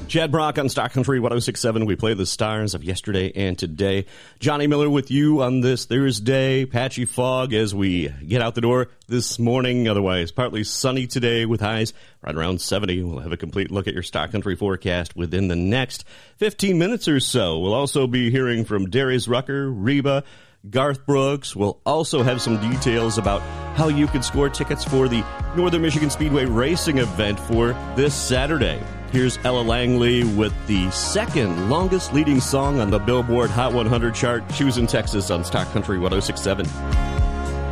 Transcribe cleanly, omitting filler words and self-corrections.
Chad Brock on Stock Country 106.7. We play the stars of yesterday and today. Johnny Miller with you on this Thursday. Patchy fog as we get out the door this morning. Otherwise, partly sunny today with highs right around 70. We'll have a complete look at your Stock Country forecast within the next 15 minutes or so. We'll also be hearing from Darius Rucker, Reba, Garth Brooks. We'll also have some details about how you can score tickets for the Northern Michigan Speedway Racing event for this Saturday. Here's Ella Langley with the second longest leading song on the Billboard Hot 100 chart. She was in Texas on Stock Country 106.7.